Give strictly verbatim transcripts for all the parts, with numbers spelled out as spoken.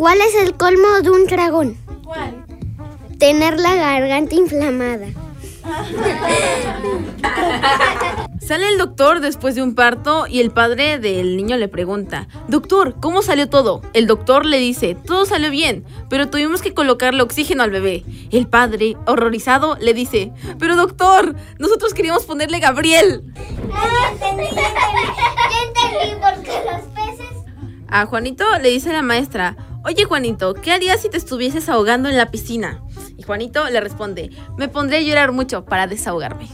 ¿Cuál es el colmo de un dragón? ¿Cuál? Tener la garganta inflamada. Sale el doctor después de un parto y el padre del niño le pregunta: doctor, ¿cómo salió todo? El doctor le dice: todo salió bien, pero tuvimos que colocarle oxígeno al bebé. El padre, horrorizado, le dice: pero doctor, nosotros queríamos ponerle Gabriel. Ya entendí, ya entendí, ya entendí por qué los peces. A Juanito le dice la maestra: oye Juanito, ¿qué harías si te estuvieses ahogando en la piscina? Y Juanito le responde: me pondré a llorar mucho para desahogarme.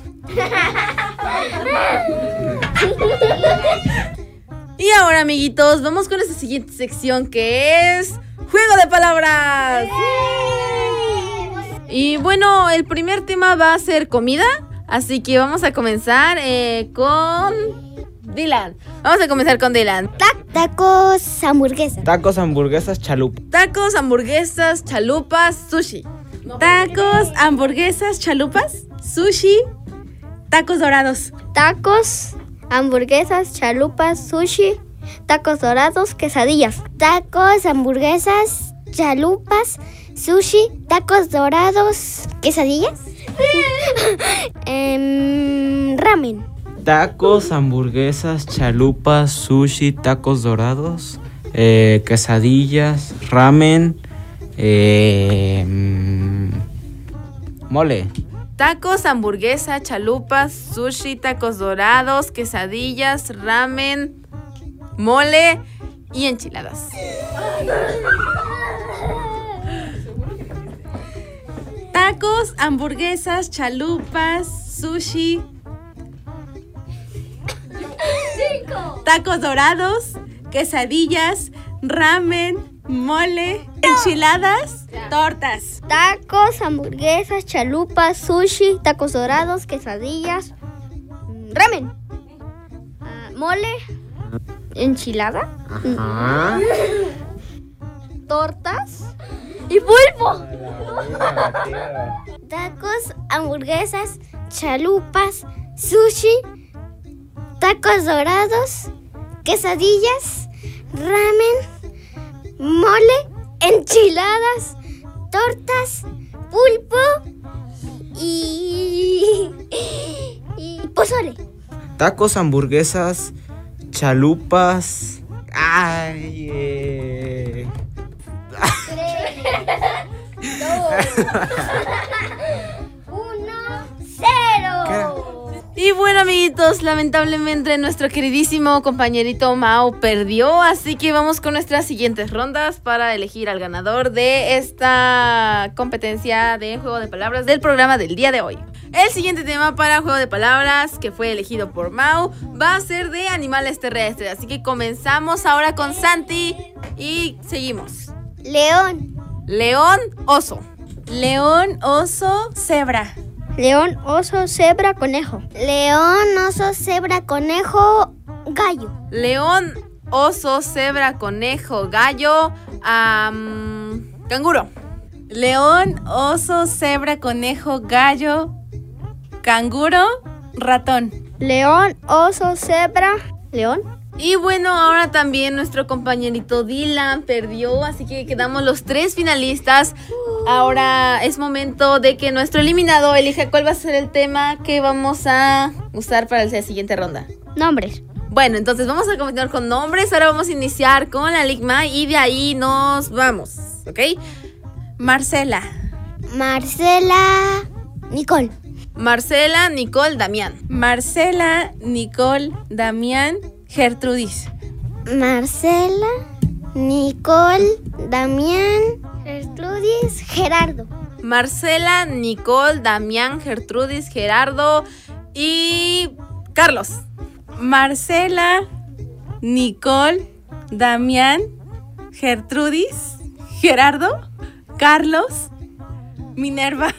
Y ahora, amiguitos, vamos con esta siguiente sección, que es Juego de Palabras. Y bueno, el primer tema va a ser comida, así que vamos a comenzar eh, con Dylan. Vamos a comenzar con Dylan. Tac, tacos, hamburguesas. Tacos, hamburguesas, chalupa. Tacos, hamburguesas, chalupas, sushi. Tacos, hamburguesas, chalupas, sushi, tacos dorados. Tacos, hamburguesas, chalupas, sushi, tacos dorados, quesadillas. Tacos, hamburguesas, chalupas, sushi, tacos dorados, quesadillas. em, ramen. Tacos, hamburguesas, chalupas, sushi, tacos dorados, eh, quesadillas, ramen, eh, mm, mole. Tacos, hamburguesa, chalupas, sushi, tacos dorados, quesadillas, ramen, mole y enchiladas. Tacos, hamburguesas, chalupas, sushi, tacos dorados, quesadillas, ramen, mole, enchiladas, tortas. Tacos, hamburguesas, chalupas, sushi, tacos dorados, quesadillas, ramen, ah, mole, enchilada, Ajá. tortas y pulpo. Tacos, hamburguesas, chalupas, sushi, tacos dorados, quesadillas, ramen, mole, enchiladas, tortas, pulpo y, y pozole. Tacos, hamburguesas, chalupas. Ay, eh. Uno, cero. Y bueno, amiguitos, lamentablemente nuestro queridísimo compañerito Mau perdió, así que vamos con nuestras siguientes rondas para elegir al ganador de esta competencia de Juego de Palabras del programa del día de hoy. El siguiente tema para Juego de Palabras, que fue elegido por Mau, va a ser de animales terrestres, así que comenzamos ahora con Santi y seguimos. León. León, oso. León, oso, cebra. León, oso, cebra, conejo. León, oso, cebra, conejo, gallo. León, oso, cebra, conejo, gallo, um, canguro. León, oso, cebra, conejo, gallo, canguro, ratón. León, oso, cebra, león. Y bueno, ahora también nuestro compañerito Dylan perdió, así que quedamos los tres finalistas. Ahora es momento de que nuestro eliminado elija cuál va a ser el tema que vamos a usar para la siguiente ronda. Nombres. Bueno, entonces vamos a continuar con nombres. Ahora vamos a iniciar con la Ligma y de ahí nos vamos, ¿ok? Marcela. Marcela, Nicole. Marcela, Nicole, Damián. Marcela, Nicole, Damián, Gertrudis. Marcela, Nicole, Damián, Gertrudis, Gerardo. Marcela, Nicole, Damián, Gertrudis, Gerardo y Carlos. Marcela, Nicole, Damián, Gertrudis, Gerardo, Carlos, Minerva.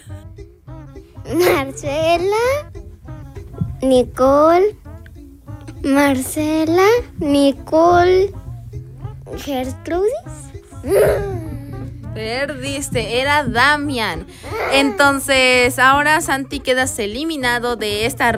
Marcela, Nicole, Marcela, Nicole, Gertrudis. Perdiste, era Damián. Entonces, ahora Santi quedas eliminado de esta